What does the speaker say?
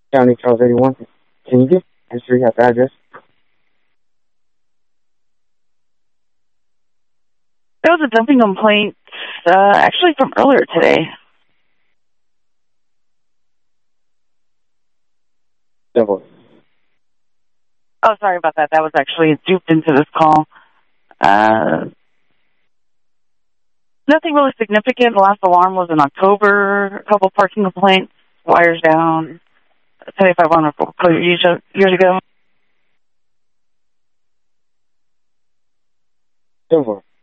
County Charles 81. Can you give the street have the address? There was a dumping complaint, actually from earlier today. Simple. Oh, sorry about that. That was actually duped into this call. Nothing really significant. The last alarm was in October. A couple parking complaints, wires down. 75 years ago. Simple.